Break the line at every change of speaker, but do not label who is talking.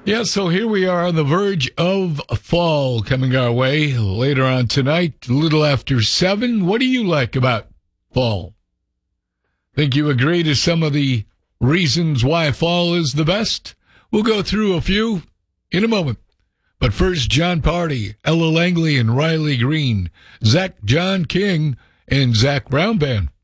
Yeah, so here we are on the verge of fall coming our way later on tonight, a little after 7. What do you like about fall? Think you agree to some of the reasons why fall is the best? We'll go through a few in a moment. But first, John Party, Ella Langley, and Riley Green, Zach John King, and Zach Brown Band.